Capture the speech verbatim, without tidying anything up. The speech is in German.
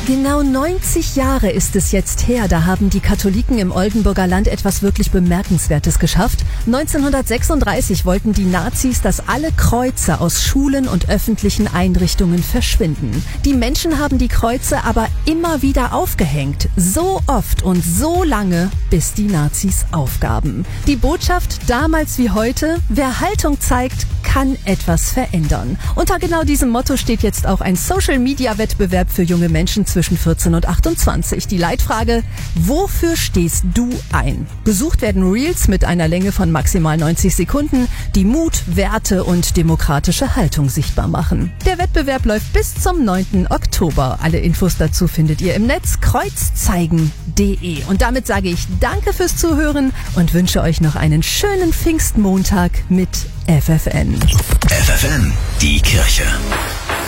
Genau neunzig Jahre ist es jetzt her, da haben die Katholiken im Oldenburger Land etwas wirklich Bemerkenswertes geschafft. neunzehnhundertsechsunddreißig wollten die Nazis, dass alle Kreuze aus Schulen und öffentlichen Einrichtungen verschwinden. Die Menschen haben die Kreuze aber immer wieder aufgehängt. So oft und so lange, bis die Nazis aufgaben. Die Botschaft damals wie heute: Wer Haltung zeigt, kann etwas verändern. Unter genau diesem Motto steht jetzt auch ein Social-Media-Wettbewerb für junge Menschen zwischen vierzehn und achtundzwanzig. Die Leitfrage: Wofür stehst du ein? Gesucht werden Reels mit einer Länge von maximal neunzig Sekunden, die Mut, Werte und demokratische Haltung sichtbar machen. Der Wettbewerb läuft bis zum neunten Oktober. Alle Infos dazu findet ihr im Netz kreuzzeigen punkt de. Und damit sage ich Danke fürs Zuhören und wünsche euch noch einen schönen Pfingstmontag mit F F N. F F N, die Kirche.